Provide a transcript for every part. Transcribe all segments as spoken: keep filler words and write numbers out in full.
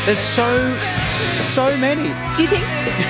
There's so, so many. Do you think...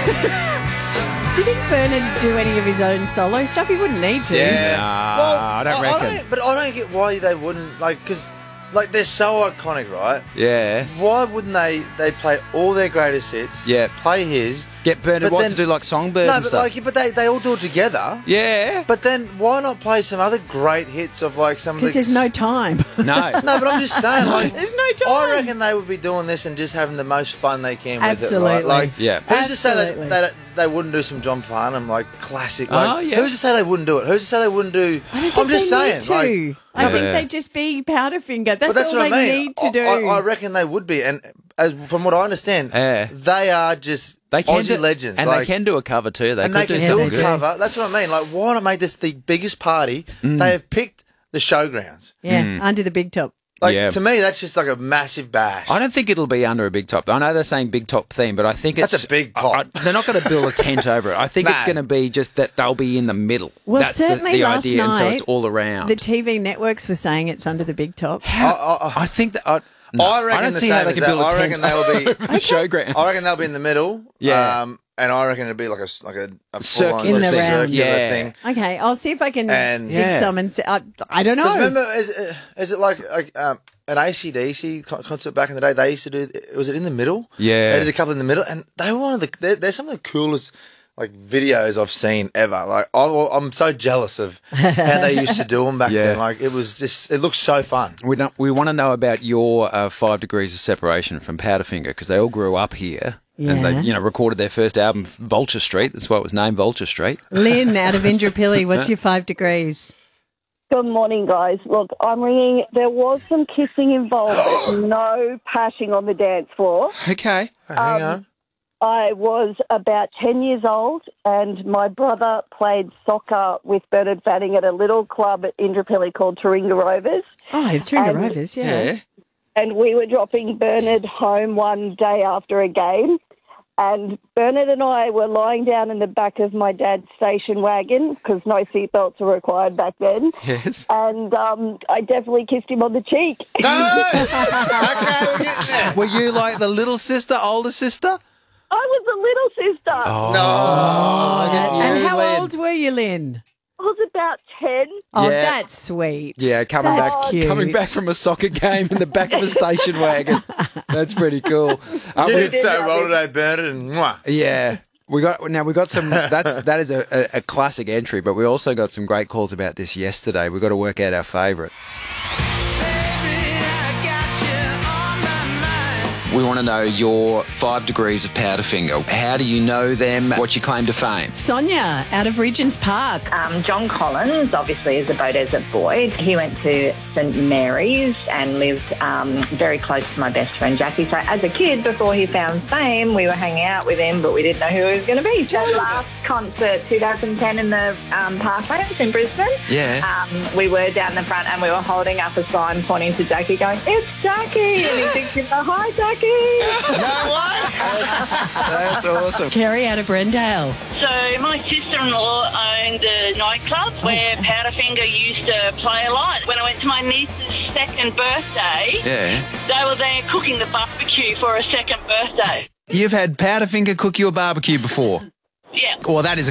Do you think Bernard would do any of his own solo stuff? He wouldn't need to. Yeah. Nah, well, I don't reckon. I don't, but I don't get why they wouldn't, like, because, like, they're so iconic, right? Yeah. Why wouldn't they, they play all their greatest hits, Yeah. play his... Get Bernard but White then- to do like Songbird No, and but, stuff. like, but they, they all do it together. Yeah. But then why not play some other great hits of, like, some of the... Because there's no time. No. No, but I'm just saying, like... There's no time. I reckon they would be doing this and just having the most fun they can with Absolutely. it, right? Like, Yeah. who's to say Absolutely. that, that they wouldn't do some John Farnham, like, classic? Like, Oh, yeah. Who's to say they wouldn't do it? Who's to say they wouldn't do... I don't think I'm just they saying, need to. like... I Yeah. think they'd just be Powderfinger. That's, But that's all what they I mean. need to do. I, I, I reckon they would be, and as from what I understand, Yeah. they are just They can Aussie do, legends, and like, they can do a cover too. They and could they can do do something a they good. cover. That's what I mean. Like, why not make this the biggest party? They have picked the showgrounds. yeah, under the big top. Like, Yeah. to me, that's just like a massive bash. I don't think it'll be under a big top. I know they're saying big top theme, but I think it's That's a big top. I, I- they're not going to build a tent over it. I think it's Man. going to be just that they'll be in the middle. Well, That's the- certainly the, last idea, and so night, it's all around. The T V networks were saying it's under the big top. I, I, I think that. I, no, I reckon don't the see same how they as can that. build a I tent reckon they'll be- over the showgrounds. I reckon they'll be in the middle. Yeah. Um, and I reckon it'll be like a like a, a Circ- full-on In the circular round. Yeah. thing. Okay, I'll see if I can And- dig Yeah. some and say, I, I don't know. Because remember, is, is it like, like um, an A C D C con- concert back in the day? They used to do. Was it in the middle? Yeah. They did a couple in the middle, and they were one of the. They're, they're some of the coolest like videos I've seen ever. Like I, I'm so jealous of how they used to do them back Yeah. then. Like it was just. It looks so fun. We don't, we want to know about your uh, five degrees of separation from Powderfinger because they all grew up here. And they, Yeah. you know, recorded their first album, Vulture Street. That's why it was named Vulture Street. Lynn out of Indooroopilly, what's your five degrees? Good morning, guys. Look, I'm ringing. There was some kissing involved, but no pashing on the dance floor. Okay. Hang on. I was about ten years old, and my brother played soccer with Bernard Fanning at a little club at Indooroopilly called Taringa Rovers. Oh, you've Taringa Um, Rovers, yeah. And we were dropping Bernard home one day after a game. And Bernard and I were lying down in the back of my dad's station wagon because no seatbelts were required back then. Yes. And um, I definitely kissed him on the cheek. No! Okay, we're getting there. Were you like the little sister, older sister? I was a little sister. Oh, No. And how Lynn. old were you, Lynn? I was about ten. Oh, Yeah. that's sweet. Yeah, coming That's back, cute. coming back from a soccer game in the back of a station wagon. That's pretty cool. Uh, You we- did so well today, Bernard, and mwah. yeah, we got now. We got some. That's that is a, a, a classic entry, but we also got some great calls about this yesterday. We've got to work out our favourite. We want to know your five degrees of Powderfinger. How do you know them? What's your claim to fame? Sonia out of Regent's Park. Um, John Collins, obviously, is a Bow Desert boy. He went to St Mary's and lived um, very close to my best friend Jackie. So as a kid, before he found fame, we were hanging out with him, but we didn't know who he was going to be. So last concert, two thousand ten in the um, Parklands in Brisbane, Yeah. um, we were down the front and we were holding up a sign pointing to Jackie going, "It's Jackie!" And he thinks, "Hi, Jackie!" That's awesome. Kerry out of Brendale. So my sister-in-law owned a nightclub where Powderfinger used to play a lot. When I went to my niece's second birthday, Yeah. they were there cooking the barbecue for a second birthday. You've had Powderfinger cook you a barbecue before. Yeah. Well, that is